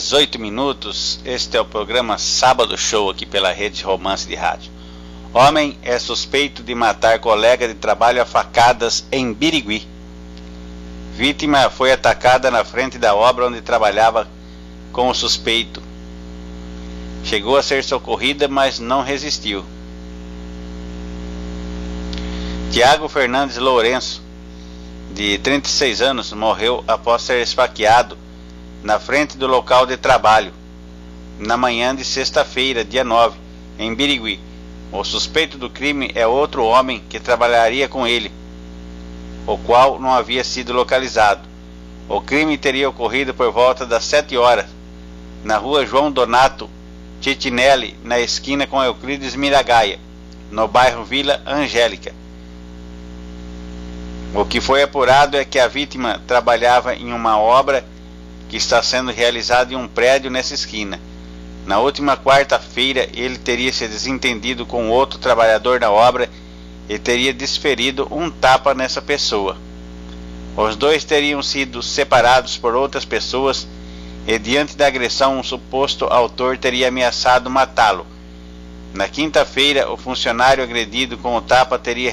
18 minutos, este é o programa Sábado Show aqui pela Rede Romance de Rádio. Homem é suspeito de matar colega de trabalho a facadas em Birigui. Vítima foi atacada na frente da obra onde trabalhava com o suspeito. Chegou a ser socorrida, mas não resistiu. Tiago Fernandes Lourenço, de 36 anos, morreu após ser esfaqueado na frente do local de trabalho, na manhã de sexta-feira, dia 9, em Birigui. O suspeito do crime é outro homem que trabalharia com ele, o qual não havia sido localizado. O crime teria ocorrido por volta das 7 horas, na rua João Donato Titinelli, na esquina com Euclides Miragaia, no bairro Vila Angélica. O que foi apurado é que a vítima trabalhava em uma obra que está sendo realizada em um prédio nessa esquina. Na última quarta-feira, ele teria se desentendido com outro trabalhador da obra e teria desferido um tapa nessa pessoa. Os dois teriam sido separados por outras pessoas e, diante da agressão, um suposto autor teria ameaçado matá-lo. Na quinta-feira, o funcionário agredido com o tapa teria